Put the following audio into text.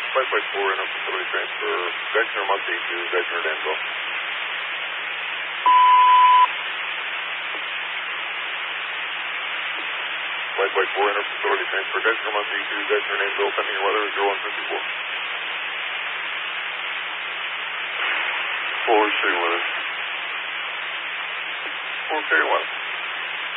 554 interfacility transfer, Geithner Muncie to Geithner Danville. 554 interfacility transfer, Geithner Muncie to Geithner Danville, pending your weather 0154. 4 signal weather. 4 signal weather.